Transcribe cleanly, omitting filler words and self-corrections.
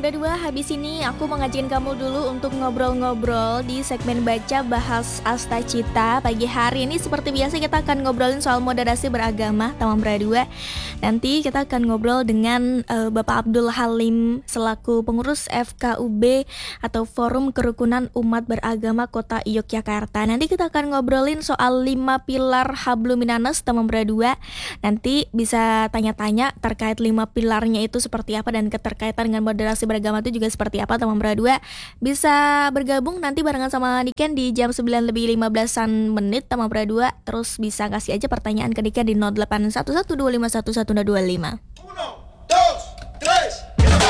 Muda 2, habis ini aku mau ngajakin kamu dulu untuk ngobrol-ngobrol di segmen Baca Bahas Astacita. Pagi hari ini seperti biasa kita akan ngobrolin soal moderasi beragama Taman Muda 2. Nanti kita akan ngobrol dengan Bapak Abdul Halim selaku pengurus FKUB atau Forum Kerukunan Umat Beragama Kota Yogyakarta. Nanti kita akan ngobrolin soal 5 pilar Habluminanas Taman Muda 2. Nanti bisa tanya-tanya terkait 5 pilarnya itu seperti apa dan keterkaitan dengan moderasi beragama itu juga seperti apa Taman Muda 2. Bisa bergabung nanti barengan sama Diken di jam 9 lebih 15-an menit Taman Muda 2. Terus bisa kasih aja pertanyaan ke Diken di 0811251125.